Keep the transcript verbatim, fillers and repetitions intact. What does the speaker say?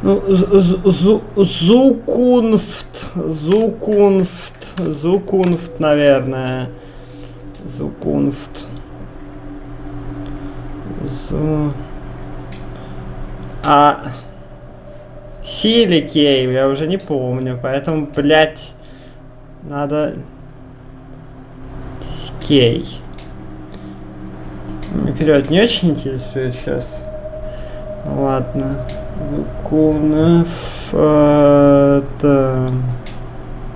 Ну, Зукунфт, Зукунфт, Зукунфт, наверное. Зукунфт. Зу... А... Си или Кей, я уже не помню, поэтому, блядь, надо... Кей. Вперед не очень интересует сейчас. Ладно. Зукунфт...